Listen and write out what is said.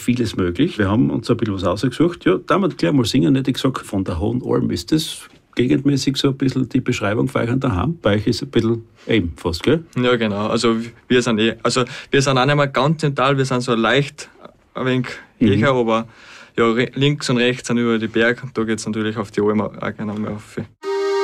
vieles möglich. Wir haben uns ein bisschen was ausgesucht. Ja, da wir gleich mal singen, hätte ich gesagt, von der Hohen Alm ist das gegendmäßig so ein bisschen die Beschreibung für euch daheim. Bei euch ist ein bisschen eben fast, gell? Ja, genau. Also wir sind auch nicht mehr ganz im Tal, wir sind so leicht ein wenig höher, aber ja, links und rechts sind über die Berge und da geht es natürlich auf die Alm auch gerne mal rauf.